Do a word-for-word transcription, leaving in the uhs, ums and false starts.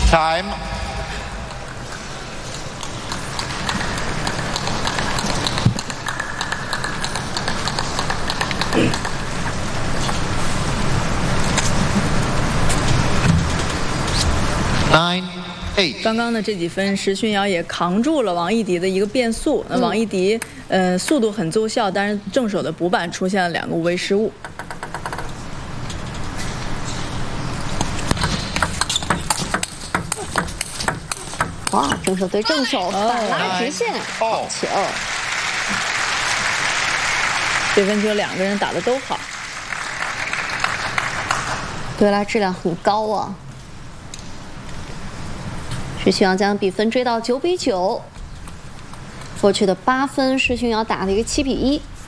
Time. Nine, eight. 刚刚的这几分，石勋瑶也扛住了王艺迪的一个变速。那王艺迪，呃，速度很奏效，但是正手的补板出现了两个无谓失误。 哇，正手对正手，反拉直线，好球！ 这分球两个人打的都好， 对拉质量很高啊。石勋瑶将比分追到九比九。过去的八分，石勋瑶打了一个七比一。